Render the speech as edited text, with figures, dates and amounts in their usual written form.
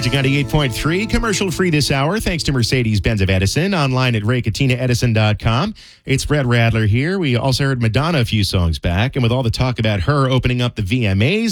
Magic 98.3, commercial free this hour, thanks to Mercedes-Benz of Edison, online at RayCatinaEdison.com. It's Brett Radler here. We also heard Madonna a few songs back, and with all the talk about her opening up the VMAs,